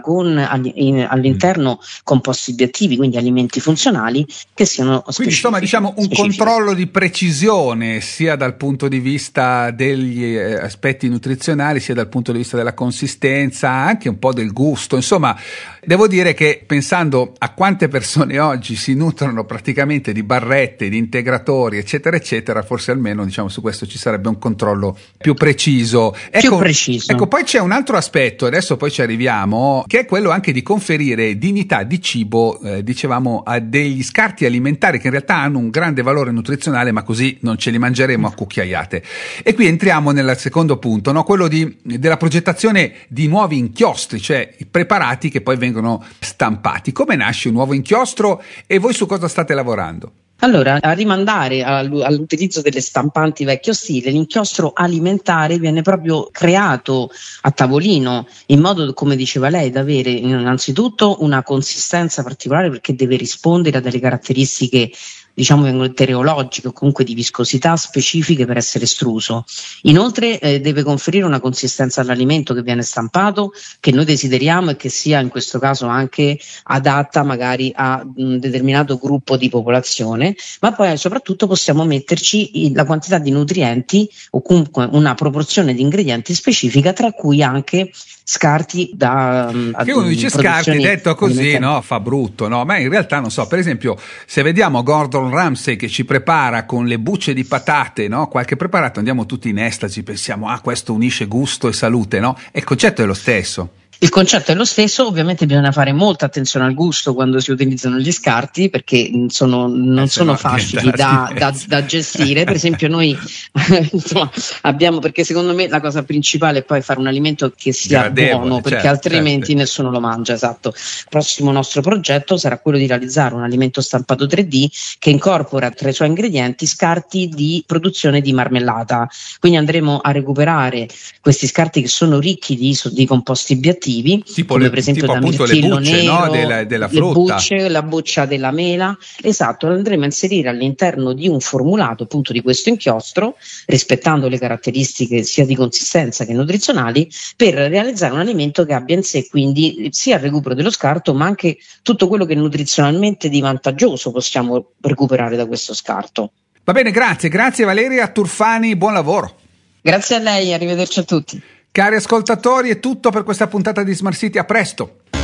con all'interno composti bioattivi, quindi alimenti funzionali che siano specifici. Quindi insomma diciamo un controllo di precisione sia dal punto di vista degli aspetti nutrizionali sia dal punto di vista della consistenza, anche un po' del gusto. Insomma, devo dire che pensando a quante persone oggi si nutrono praticamente di barrette, di integratori eccetera eccetera, forse almeno diciamo su questo ci sarebbe un controllo più preciso. Ecco, poi c'è un altro aspetto, adesso poi ci arriviamo, che è quello anche di conferire dignità di cibo, dicevamo, a degli scarti alimentari che in realtà hanno un grande valore nutrizionale, ma così non ce li mangeremo a cucchiaiate. E qui entriamo nel secondo punto, no? Quello della progettazione di nuovi inchiostri, cioè i preparati che poi vengono stampati. Come nasce un nuovo inchiostro e voi su cosa state lavorando? Allora, a rimandare all'utilizzo delle stampanti vecchio stile, l'inchiostro alimentare viene proprio creato a tavolino in modo, come diceva lei, da avere innanzitutto una consistenza particolare, perché deve rispondere a delle caratteristiche diciamo tereologiche o comunque di viscosità specifiche per essere estruso. Inoltre deve conferire una consistenza all'alimento che viene stampato, che noi desideriamo e che sia in questo caso anche adatta magari a un determinato gruppo di popolazione, ma poi soprattutto possiamo metterci la quantità di nutrienti o comunque una proporzione di ingredienti specifica, tra cui anche scarti che uno dice scarti detto così, no, fa brutto, no, ma in realtà non so, per esempio se vediamo Gordon Ramsay che ci prepara con le bucce di patate, no, qualche preparato, andiamo tutti in estasi, pensiamo questo unisce gusto e salute, no, e il concetto è lo stesso. Il concetto è lo stesso, ovviamente bisogna fare molta attenzione al gusto quando si utilizzano gli scarti, perché non sono facili da gestire. Per esempio noi insomma, abbiamo, perché secondo me la cosa principale è poi fare un alimento che sia buono, perché altrimenti nessuno lo mangia. Esatto. Il prossimo nostro progetto sarà quello di realizzare un alimento stampato 3D che incorpora tra i suoi ingredienti scarti di produzione di marmellata. Quindi andremo a recuperare questi scarti che sono ricchi di composti bioattivi, tipo come per esempio tipo da appunto mirtillo le bucce, nero, no? della frutta, la buccia della mela, esatto, lo andremo a inserire all'interno di un formulato appunto di questo inchiostro, rispettando le caratteristiche sia di consistenza che nutrizionali, per realizzare un alimento che abbia in sé quindi sia il recupero dello scarto, ma anche tutto quello che nutrizionalmente di vantaggioso possiamo recuperare da questo scarto. Va bene, grazie Valeria Turfani, buon lavoro. Grazie a lei, arrivederci a tutti. Cari ascoltatori, è tutto per questa puntata di Smart City, a presto.